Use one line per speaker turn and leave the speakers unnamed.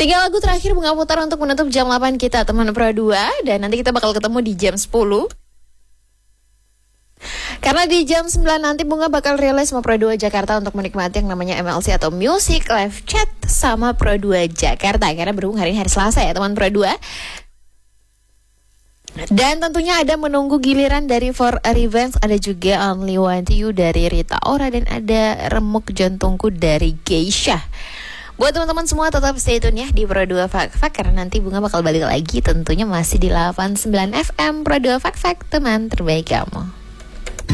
3 lagu terakhir Bunga putar untuk menutup jam 8 kita teman Pro 2. Dan nanti kita bakal ketemu di jam 10. Karena di jam 9 nanti Bunga bakal rilis sama Pro 2 Jakarta untuk menikmati yang namanya MLC atau Music Live Chat sama Pro 2 Jakarta. Karena berhubung hari Selasa ya teman Pro 2. Dan tentunya ada menunggu giliran dari For a Revenge, ada juga Only Want You dari Rita Ora, dan ada Remuk Jantungku dari Geisha. Buat teman-teman semua tetap stay tune ya di Pro 2 Fak Fak, karena nanti Bunga bakal balik lagi tentunya masih di 89 FM Pro 2 Fak Fak, teman terbaik kamu.